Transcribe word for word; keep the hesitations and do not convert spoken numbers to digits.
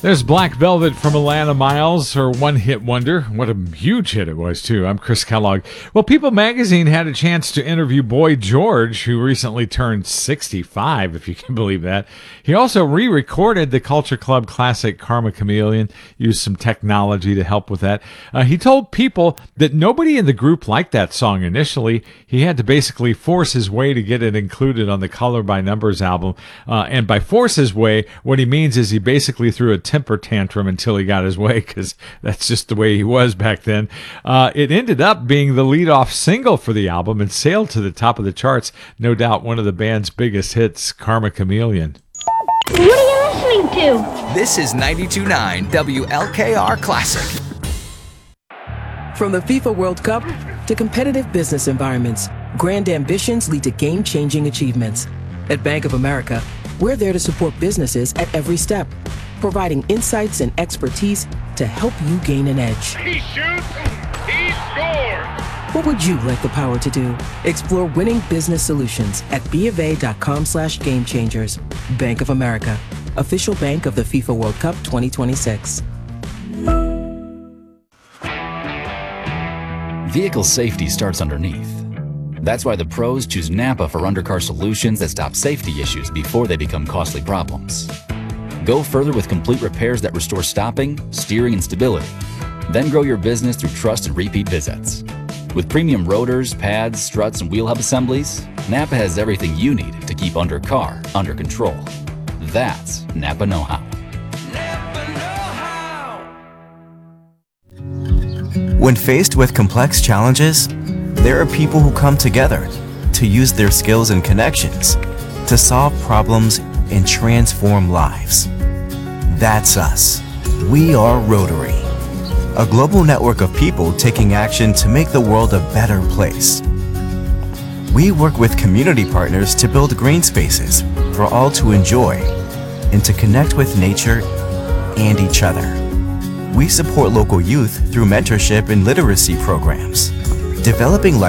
There's Black Velvet from Alana Miles, her one-hit wonder. What a huge hit it was, too. I'm Chris Kellogg. Well, People magazine had a chance to interview Boy George, who recently turned sixty-five, if you can believe that. He also re-recorded the Culture Club classic Karma Chameleon, used some technology to help with that. Uh, he told People that nobody in the group liked that song initially. He had to basically force his way to get it included on the Color by Numbers album. Uh, and by force his way, what he means is he basically threw a temper tantrum until he got his way, because that's just the way he was back then. Uh, it ended up being the lead-off single for the album and sailed to the top of the charts. No doubt one of the band's biggest hits, Karma Chameleon. What are you listening to? This is ninety-two point nine W L K R Classic. From the FIFA World Cup to competitive business environments, grand ambitions lead to game-changing achievements. At Bank of America, we're there to support businesses at every step, providing insights and expertise to help you gain an edge. He shoots, he scores! What would you like the power to do? Explore winning business solutions at bofA.com slash game changers. Bank of America, official bank of the FIFA World Cup twenty twenty-six. Vehicle safety starts underneath. That's why the pros choose Napa for undercar solutions that stop safety issues before they become costly problems. Go further with complete repairs that restore stopping, steering, and stability. Then grow your business through trust and repeat visits. With premium rotors, pads, struts, and wheel hub assemblies, Napa has everything you need to keep undercar under control. That's Napa know-how. When faced with complex challenges, there are people who come together to use their skills and connections to solve problems and transform lives. That's us. We are Rotary, a global network of people taking action to make the world a better place. We work with community partners to build green spaces for all to enjoy and to connect with nature and each other. We support local youth through mentorship and literacy programs, developing